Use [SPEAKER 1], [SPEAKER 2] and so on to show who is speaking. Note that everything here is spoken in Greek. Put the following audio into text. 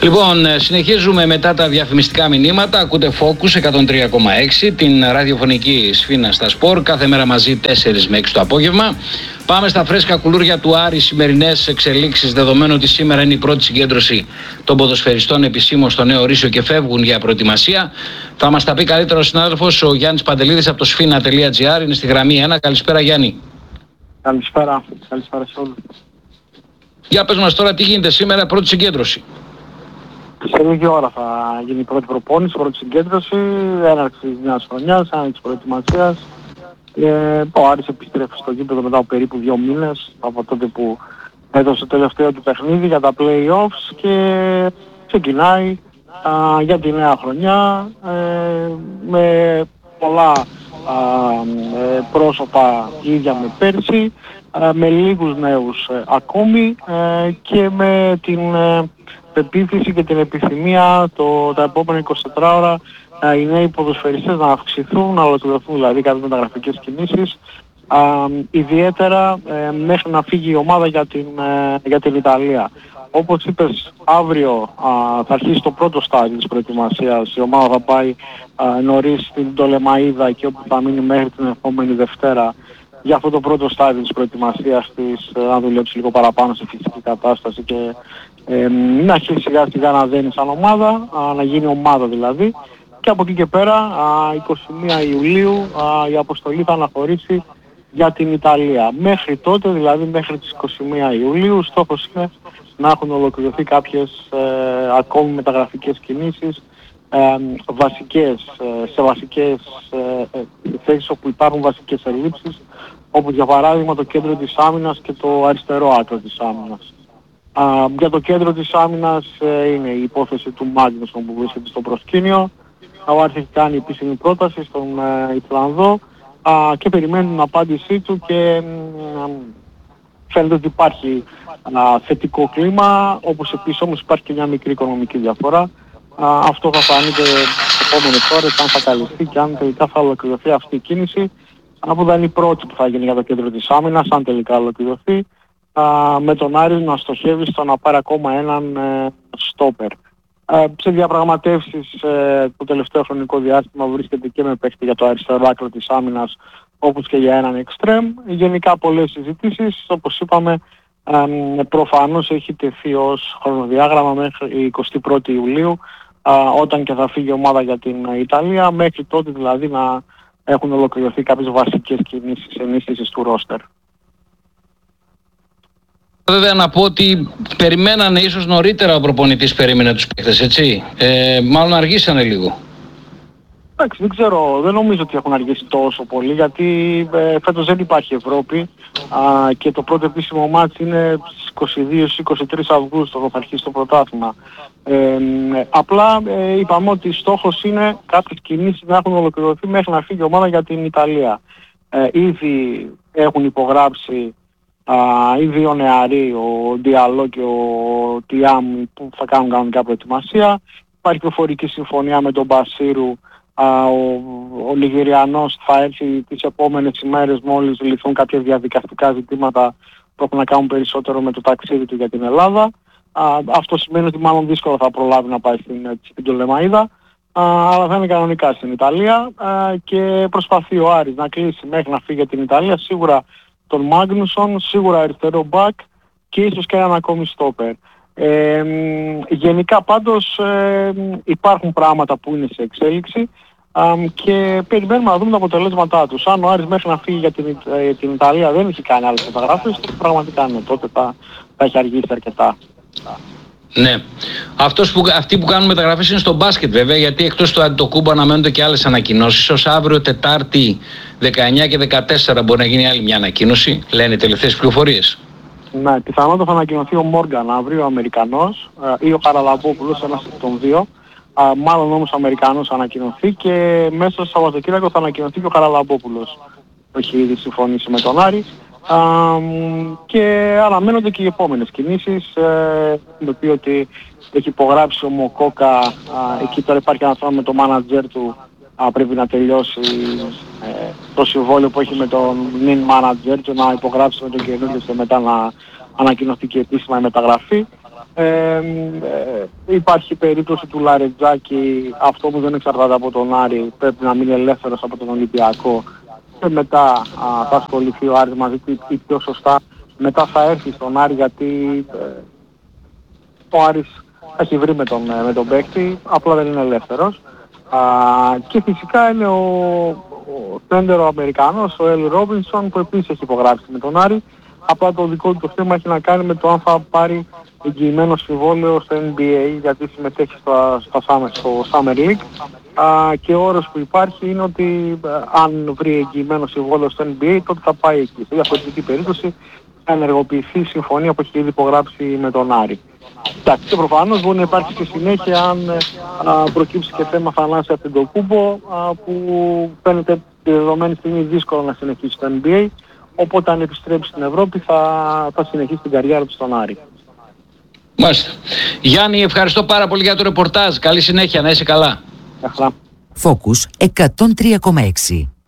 [SPEAKER 1] Λοιπόν, συνεχίζουμε μετά τα διαφημιστικά μηνύματα. Ακούτε Focus 103,6, την ραδιοφωνική Σφίνα στα Σπορ, κάθε μέρα μαζί 4 με 6 το απόγευμα. Πάμε στα φρέσκα κουλούρια του Άρη, σημερινές εξελίξεις, δεδομένου ότι σήμερα είναι η πρώτη συγκέντρωση των ποδοσφαιριστών επισήμως στο Νέο Ρήσιο και φεύγουν για προετοιμασία. Θα μας τα πει καλύτερα ο συνάδελφος ο Γιάννης Παντελίδης από το sfina.gr, είναι στη γραμμή 1. Καλησπέρα Γιάννη.
[SPEAKER 2] Καλησπέρα σε όλους.
[SPEAKER 1] Για πες μας τώρα τι γίνεται σήμερα, πρώτη συγκέντρωση.
[SPEAKER 2] Σε λίγη ώρα θα γίνει η πρώτη προπόνηση, πρώτη συγκέντρωση, έναρξη της νέας χρονιάς, έναρξη προετοιμασίας. Ο Άρης επιστρέφει στο γήπεδο μετά από περίπου 2 μήνες από τότε που έδωσε το τελευταίο του παιχνίδι για τα play-offs και ξεκινάει για τη νέα χρονιά με πολλά πρόσωπα ίδια με πέρσι, με λίγους νέους ακόμη και με την πεποίθηση και την επιθυμία τα επόμενα 24 ώρα οι νέοι ποδοσφαιριστές να αυξηθούν, να ολοκληρωθούν δηλαδή κάποιες μεταγραφικές κινήσεις, ιδιαίτερα μέχρι να φύγει η ομάδα για την Ιταλία. Όπως είπες, αύριο θα αρχίσει το πρώτο στάδιο της προετοιμασίας. Η ομάδα θα πάει νωρίς στην Πτολεμαΐδα και όπου θα μείνει μέχρι την επόμενη Δευτέρα για αυτό το πρώτο στάδιο της προετοιμασίας της, να δουλέψει λίγο παραπάνω σε φυσική κατάσταση και να αρχίσει σιγά σιγά να δένει σαν ομάδα, να γίνει ομάδα δηλαδή. Και από εκεί και πέρα, 21 Ιουλίου, η αποστολή θα αναχωρήσει για την Ιταλία. Μέχρι τότε, δηλαδή μέχρι τις 21 Ιουλίου, στόχος είναι να έχουν ολοκληρωθεί κάποιες ακόμη μεταγραφικές κινήσεις, σε βασικές θέσεις όπου υπάρχουν βασικές ελλείψεις, όπως για παράδειγμα το κέντρο της άμυνας και το αριστερό άκρο της άμυνας. Για το κέντρο της άμυνας είναι η υπόθεση του Μάγνουσον που βρίσκεται στο προσκήνιο. Ο Άρης έχει κάνει επίσημη πρόταση στον Ισλανδό και περιμένει την απάντησή του και φαίνεται ότι υπάρχει θετικό κλίμα, όπως επίσης όμως υπάρχει και μια μικρή οικονομική διαφορά. Αυτό θα φανείται τις επόμενες ώρες αν θα καλυφθεί και αν τελικά θα ολοκληρωθεί αυτή η κίνηση, που θα είναι η πρώτη που θα γίνει για το κέντρο της άμυνας, αν τελικά ολοκληρωθεί, με τον Άρη να στοχεύει στο να πάρει ακόμα έναν στόπερ. Σε διαπραγματεύσεις το τελευταίο χρονικό διάστημα βρίσκεται και με παίχτη για το αριστερό άκρο της άμυνας, όπως και για έναν εξτρέμ. Γενικά πολλές συζητήσεις, όπως είπαμε, προφανώς έχει τεθεί ως χρονοδιάγραμμα μέχρι 21η Ιουλίου, όταν και θα φύγει η ομάδα για την Ιταλία, μέχρι τότε δηλαδή να έχουν ολοκληρωθεί κάποιες βασικές κινήσεις ενίσχυσης του ρόστερ.
[SPEAKER 1] Βέβαια να πω ότι περιμένανε ίσως νωρίτερα ο προπονητής, περίμενε τους παίκτες, έτσι. Μάλλον αργήσανε λίγο.
[SPEAKER 2] Εντάξει, δεν ξέρω, δεν νομίζω ότι έχουν αργήσει τόσο πολύ, γιατί φέτος δεν υπάρχει Ευρώπη και το πρώτο επίσημο μάτς είναι στις 22-23 Αυγούστου που θα αρχίσει το πρωτάθλημα. Απλά είπαμε ότι στόχος είναι κάποιες κινήσεις να έχουν ολοκληρωθεί μέχρι να φύγει η ομάδα για την Ιταλία. Ήδη έχουν υπογράψει οι δύο νεαροί, ο Διαλό και ο Τιάμ, που θα κάνουν κανονικά προετοιμασία. Υπάρχει προφορική συμφωνία με τον Μπασίρου. Ο Νιγηριανός θα έρθει τις επόμενες ημέρες μόλις λυθούν κάποια διαδικαστικά ζητήματα που έχουν να κάνουν περισσότερο με το ταξίδι του για την Ελλάδα. Αυτό σημαίνει ότι μάλλον δύσκολα θα προλάβει να πάει στην Πτολεμαΐδα, αλλά θα είναι κανονικά στην Ιταλία και προσπαθεί ο Άρης να κλείσει μέχρι να φύγει για την Ιταλία σίγουρα τον Μάγνουσον, σίγουρα αριστερό μπακ και ίσως και έναν ακόμη στόπερ. Γενικά πάντως υπάρχουν πράγματα που είναι σε εξέλιξη και περιμένουμε να δούμε τα αποτελέσματά τους. Αν ο Άρης μέχρι να φύγει για την Ιταλία δεν έχει κάνει άλλες μεταγραφές, πραγματικά ναι, τότε θα έχει αργήσει αρκετά.
[SPEAKER 1] Ναι. Αυτοί που κάνουν μεταγραφές είναι στο μπάσκετ βέβαια, γιατί εκτός του Αντιτοκούμπο αναμένονται και άλλες ανακοινώσεις. Ως αύριο Τετάρτη 19 και 14 μπορεί να γίνει άλλη μια ανακοίνωση, λένε οι τελευταίες πληροφορίες.
[SPEAKER 2] Ναι, πιθανότατα θα ανακοινωθεί ο Μόργαν αύριο, ο Αμερικανός, ή ο Χαραλαμπόπουλος, ένας από τον δύο. Μάλλον όμως ο Αμερικανός θα ανακοινωθεί και μέσα στο Σαββατοκύριακο θα ανακοινωθεί και ο Χαραλαμπόπουλος. Έχει ήδη συμφωνήσει με τον Άρη. Και αναμένονται και οι επόμενες κινήσεις. Με πει ότι έχει υπογράψει ο Μοκόκα, εκεί τώρα υπάρχει ένα θέμα με το manager του, πρέπει να τελειώσει το συμβόλαιο που έχει με τον νυν manager και να υπογράψει με τον καινούργιο και μετά να ανακοινωθεί και επίσημα η μεταγραφή. Υπάρχει περίπτωση του Λαρετζάκη, αυτό που δεν εξαρτάται από τον Άρη, πρέπει να μείνει ελεύθερος από τον Ολυμπιακό και μετά θα ασχοληθεί ο Άρης μαζί του ή πιο σωστά μετά θα έρθει στον Άρη, γιατί ο Άρης έχει βρει με τον παίκτη, απλά δεν είναι ελεύθερος. Και φυσικά είναι ο τέντερο Αμερικανός, ο Ελ Ρόμπινσον, που επίσης έχει υπογράψει με τον Άρη. Απλά το δικό του το θέμα έχει να κάνει με το αν θα πάρει εγγυημένο συμβόλαιο στο NBA, γιατί συμμετέχει στο Summer League. Και ο όρος που υπάρχει είναι ότι αν βρει εγγυημένο συμβόλαιο στο NBA, τότε θα πάει εκεί. Σε διαφορετική περίπτωση θα ενεργοποιηθεί η συμφωνία που έχει ήδη υπογράψει με τον Άρη. Εντάξει, και προφανώς μπορεί να υπάρχει και συνέχεια αν προκύψει και θέμα Θανάση Αντετοκούνμπο, που φαίνεται τη δεδομένη στιγμή δύσκολο να συνεχίσει το NBA, οπότε αν επιστρέψει στην Ευρώπη θα συνεχίσει την καριέρα του στον Άρη.
[SPEAKER 1] Μάλιστα. Γιάννη, ευχαριστώ πάρα πολύ για το ρεπορτάζ. Καλή συνέχεια, να είσαι καλά.
[SPEAKER 2] Εχλά.
[SPEAKER 3] Focus 103,6.